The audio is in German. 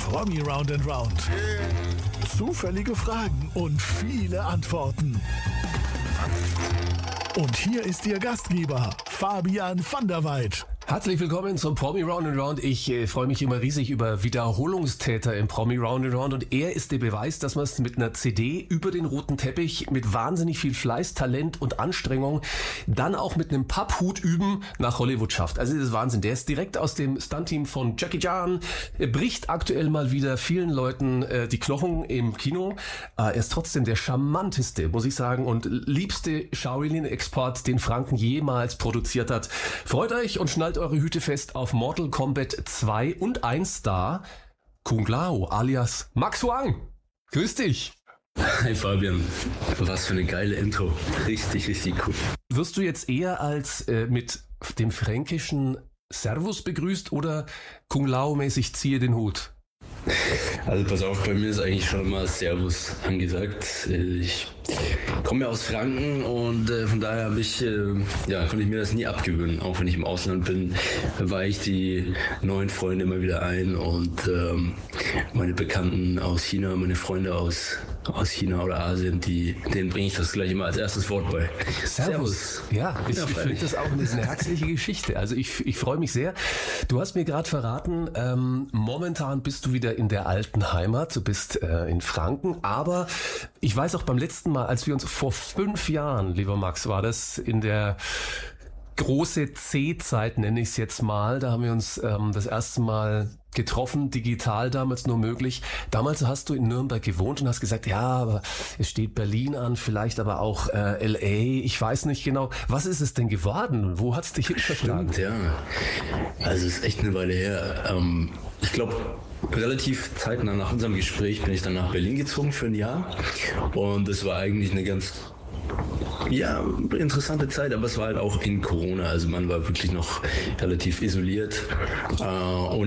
Promi Round and Round. Zufällige Fragen und viele Antworten. Und hier ist Ihr Gastgeber, Fabian van der Weid. Herzlich willkommen zum Promi Round and Round. Ich freue mich immer riesig über Wiederholungstäter im Promi Round and Round und er ist der Beweis, dass man es mit einer CD über den roten Teppich mit wahnsinnig viel Fleiß, Talent und Anstrengung dann auch mit einem Papphut üben nach Hollywood schafft. Also das ist Wahnsinn. Der ist direkt aus dem Stuntteam von Jackie Chan, er bricht aktuell mal wieder vielen Leuten die Knochen im Kino. Er ist trotzdem der charmanteste, muss ich sagen, und liebste Shaolin-Export, den Franken jemals produziert hat. Freut euch und schnallt eure Hüte fest auf Mortal Kombat 2 und 1 Star Kung Lao alias Max Huang. Grüß dich. Hi Fabian, was für eine geile Intro. Richtig cool. Wirst du jetzt eher als mit dem fränkischen Servus begrüßt oder Kung Lao mäßig ziehe den Hut? Also pass auf, bei mir ist eigentlich schon mal Servus angesagt. Ich komme ja aus Franken und von daher konnte ich mir das nie abgewöhnen. Auch wenn ich im Ausland bin, weiche ich die neuen Freunde immer wieder ein und meine Bekannten aus China, meine Freunde aus China oder Asien, denen bringe ich das gleich immer als erstes Wort bei. Servus. Ja, ich finde das auch eine herzliche Geschichte. Also ich freue mich sehr. Du hast mir gerade verraten, momentan bist du wieder in der alten Heimat, du bist in Franken, aber ich weiß auch beim letzten Mal, als wir uns vor 5 Jahren, lieber Max, war das in der große C-Zeit, nenne ich es jetzt mal, da haben wir uns das erste Mal getroffen, digital damals nur möglich. Damals hast du in Nürnberg gewohnt und hast gesagt, ja, aber es steht Berlin an, vielleicht aber auch LA, ich weiß nicht genau. Was ist es denn geworden? Wo hat es dich hin verschlagen? Ja, also es ist echt eine Weile her. Ich glaube, relativ zeitnah nach unserem Gespräch bin ich dann nach Berlin gezogen für ein Jahr und es war eigentlich eine ganz interessante Zeit, aber es war halt auch in Corona, also man war wirklich noch relativ isoliert und